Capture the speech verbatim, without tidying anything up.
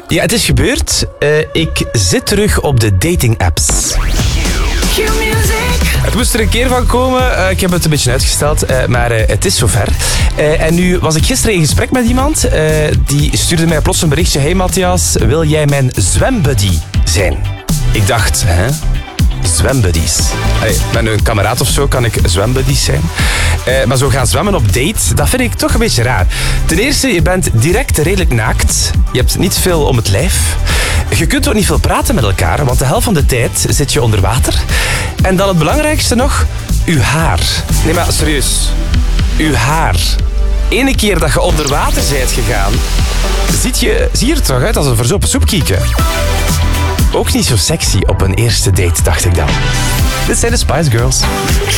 Ja, het is gebeurd. Uh, ik zit terug op de dating apps. Het moest er een keer van komen. Uh, ik heb het een beetje uitgesteld, uh, maar uh, het is zover. Uh, en nu was ik gisteren in gesprek met iemand. Uh, die stuurde mij plots een berichtje. Hey Matthias, wil jij mijn zwembuddy zijn? Ik dacht, hè? Zwembuddies. Hey, met een kameraad of zo kan ik zwembuddies zijn. Uh, maar zo gaan zwemmen op date, dat vind ik toch een beetje raar. Ten eerste, je bent direct redelijk naakt. Je hebt niet veel om het lijf. Je kunt ook niet veel praten met elkaar, want de helft van de tijd zit je onder water. En dan het belangrijkste nog, uw haar. Nee, maar serieus. Uw haar. Ene keer dat je onder water bent gegaan, ziet je, zie je er toch uit als een verzopen soepkieken. Ook niet zo sexy op een eerste date, dacht ik dan. Dit zijn de Spice Girls.